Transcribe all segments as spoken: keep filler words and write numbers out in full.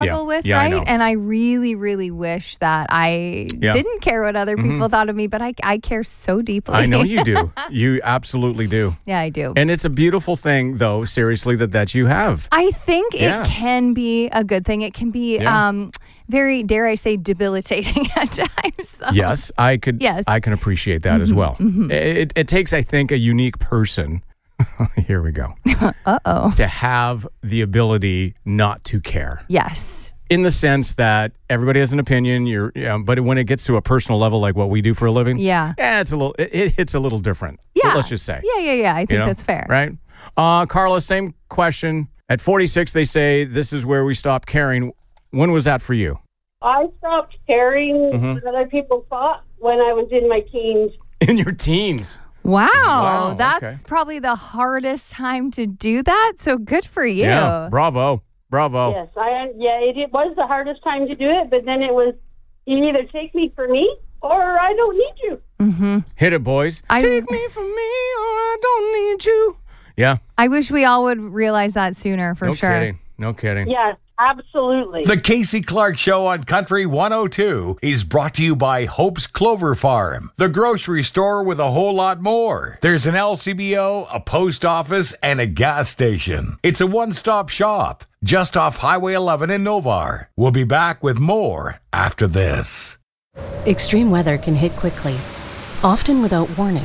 struggle with, Yeah, I right? know. And I really, really wish that I Yeah. didn't care what other people Mhm. thought of me, but I, I care so deeply. I know you do. You absolutely do. Yeah, I do. And it's a beautiful thing, though, seriously, that, that you have. I think Yeah. it can be a good thing. It can be Yeah. um, very, dare I say, debilitating at times. So. Yes, I could. Yes. I can appreciate that as well. It, it takes, I think, a unique person. Here we go. Uh-oh. To have the ability not to care. Yes. In the sense that everybody has an opinion, you're, you know, but when it gets to a personal level, like what we do for a living, Yeah. yeah, it's a little, it, it hits a little different. Yeah. Let's just say, Yeah, yeah, yeah. I think you know, that's fair. right? Uh, Carla, same question. At forty-six, they say this is where we stop caring. When was that for you? I stopped caring Mhm. what other people thought when I was in my teens. In your teens. Wow. Wow, That's okay. probably the hardest time to do that. So good for you. Yeah. Bravo. Bravo. Yes, I yeah, it, it was the hardest time to do it, but then it was you either take me for me or I don't need you. Mm-hmm. Hit it, boys. I- Take me from me or I don't need you. Yeah. I wish we all would realize that sooner, for no sure. kidding. No kidding. Yes, absolutely. The Casey Clark Show on Country one oh two is brought to you by Hope's Clover Farm, the grocery store with a whole lot more. There's an L C B O, a post office, and a gas station. It's a one-stop shop just off Highway eleven in Novar. We'll be back with more after this. Extreme weather can hit quickly, often without warning.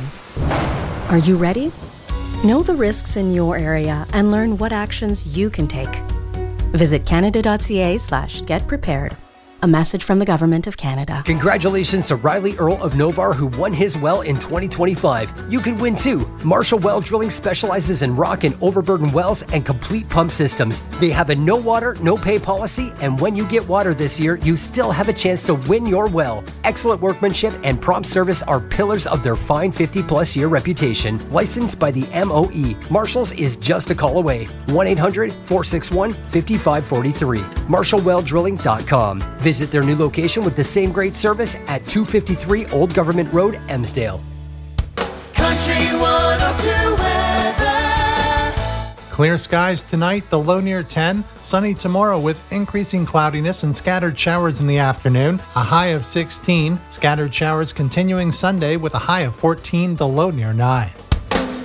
Are you ready? Know the risks in your area and learn what actions you can take. Visit canada.ca slash get prepared. A message from the Government of Canada. Congratulations to Riley Earl of Novar, who won his well in twenty twenty-five. You could win too. Marshall Well Drilling specializes in rock and overburden wells and complete pump systems. They have a no water, no pay policy, and when you get water this year, you still have a chance to win your well. Excellent workmanship and prompt service are pillars of their fine fifty plus year reputation. Licensed by the M O E. Marshall's is just a call away. one eight hundred, four six one, five five four three. marshall well drilling dot com. Visit their new location with the same great service at two fifty-three Old Government Road, Emsdale. Country one oh two weather. Clear skies tonight, the low near ten. Sunny tomorrow with increasing cloudiness and scattered showers in the afternoon, a high of sixteen. Scattered showers continuing Sunday with a high of fourteen, the low near nine.